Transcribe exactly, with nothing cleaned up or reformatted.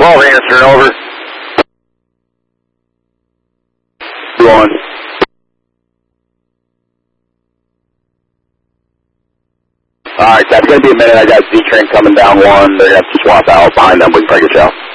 twelve answering over. One. Alright, that's going to be a minute. I got Z-Train coming down one. They're going to have to swap out behind them. We can break it out.